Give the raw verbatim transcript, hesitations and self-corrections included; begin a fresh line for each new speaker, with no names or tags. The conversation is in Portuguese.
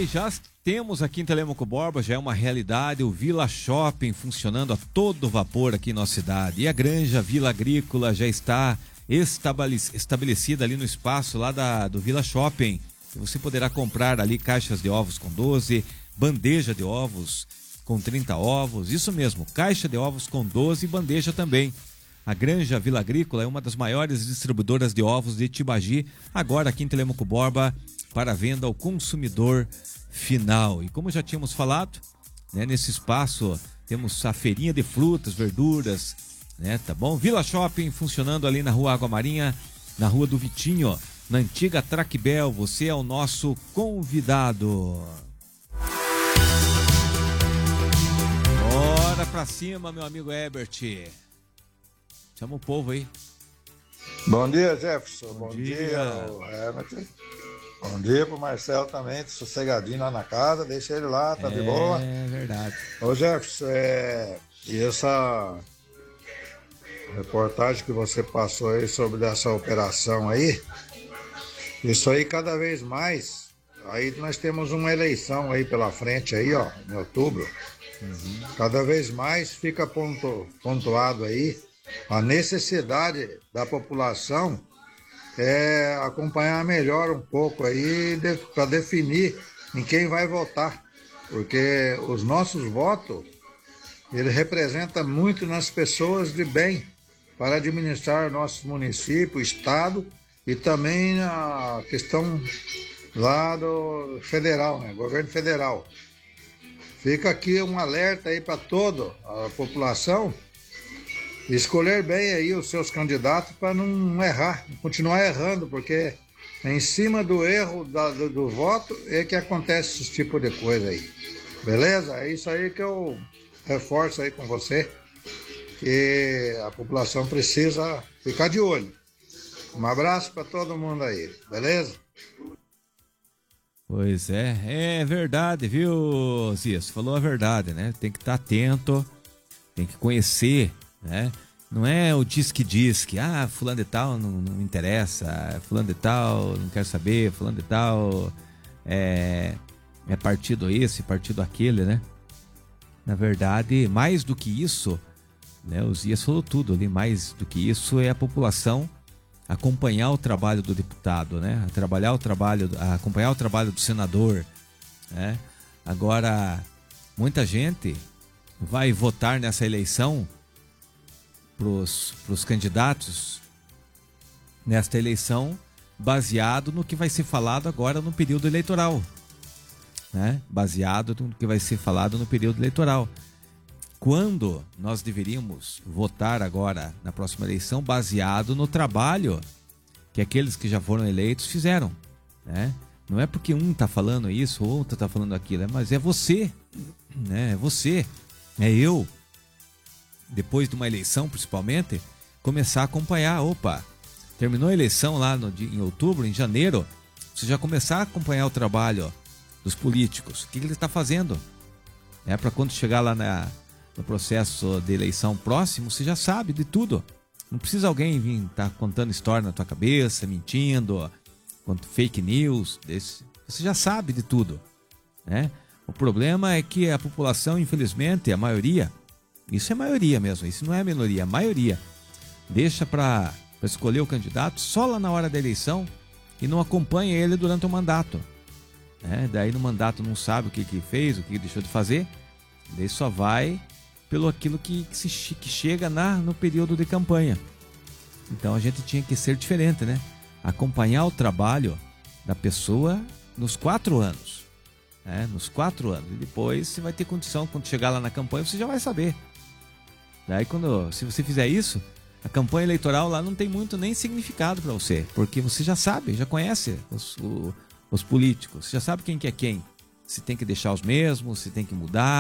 e já temos aqui em Telêmaco Borba, já é uma realidade, o Vila Shopping funcionando a todo vapor aqui em nossa cidade. E a Granja Vila Agrícola já está estabelecida ali no espaço lá da, do Vila Shopping. Você poderá comprar ali caixas de ovos com doze, bandeja de ovos com trinta ovos, isso mesmo, caixa de ovos com doze e bandeja também. A Granja Vila Agrícola é uma das maiores distribuidoras de ovos de Tibagi, agora aqui em Telêmaco Borba, para venda ao consumidor final. E como já tínhamos falado, né, nesse espaço temos a feirinha de frutas, verduras, né, tá bom? Vila Shopping funcionando ali na Rua Água Marinha, na Rua do Vitinho, na antiga Traquebel. Você é o nosso convidado. Bora pra cima, meu amigo Herbert. Chama o povo aí.
Bom dia, Jefferson. Bom,
Bom
dia,
dia.
Herbert. Bom dia pro Marcelo também, sossegadinho lá na casa, deixa ele lá, tá
é,
de boa.
É verdade.
Ô Jefferson, é... e essa reportagem que você passou aí sobre essa operação aí, isso aí cada vez mais, aí nós temos uma eleição aí pela frente aí, ó, em outubro. Uhum. Cada vez mais fica pontu, pontuado aí a necessidade da população é acompanhar melhor um pouco aí de, para definir em quem vai votar, porque os nossos votos ele representa muito nas pessoas de bem para administrar nosso município, estado e também a questão lá do federal, né, governo federal. Fica aqui um alerta aí para toda a população escolher bem aí os seus candidatos para não errar, continuar errando, porque é em cima do erro da, do, do voto é que acontece esse tipo de coisa aí. Beleza? É isso aí que eu reforço aí com você, que a população precisa ficar de olho. Um abraço para todo mundo aí, beleza?
Pois é, é verdade, viu, Zias? Falou a verdade, né? Tem que estar atento, tem que conhecer, né? Não é o diz-que-diz-que, ah, fulano de tal não, não me interessa, fulano de tal não quero saber, fulano de tal é, é partido esse, partido aquele, né? Na verdade, mais do que isso, né? O Zias falou tudo ali, mais do que isso é a população acompanhar o trabalho do deputado, né? Trabalhar o trabalho, acompanhar o trabalho do senador, né? Agora, muita gente vai votar nessa eleição pros, pros candidatos nesta eleição baseado no que vai ser falado agora no período eleitoral, né? Baseado no que vai ser falado no período eleitoral. Quando nós deveríamos votar agora na próxima eleição baseado no trabalho que aqueles que já foram eleitos fizeram, né? Não é porque um está falando isso ou outro está falando aquilo, mas é você, né? É você, é eu. Depois de uma eleição, principalmente, começar a acompanhar. Opa, terminou a eleição lá no, em outubro, em janeiro, você já começar a acompanhar o trabalho dos políticos. O que, que ele está fazendo? É para quando chegar lá na no processo de eleição próximo, você já sabe de tudo. Não precisa alguém vir estar tá contando história na tua cabeça, mentindo, fake news. Desse. Você já sabe de tudo, né? O problema é que a população, infelizmente, a maioria, isso é maioria mesmo, isso não é minoria, a maioria, deixa para escolher o candidato só lá na hora da eleição e não acompanha ele durante o mandato, né? Daí no mandato não sabe o que, que fez, o que deixou de fazer, daí só vai pelo aquilo que, que, se, que chega na, no período de campanha. Então a gente tinha que ser diferente, né? Acompanhar o trabalho da pessoa nos quatro anos. Né? Nos quatro anos. E depois você vai ter condição, quando chegar lá na campanha, você já vai saber. Daí quando, se você fizer isso, a campanha eleitoral lá não tem muito nem significado para você. Porque você já sabe, já conhece os, o, os políticos. Você já sabe quem que é quem. Se tem que deixar os mesmos, se tem que mudar.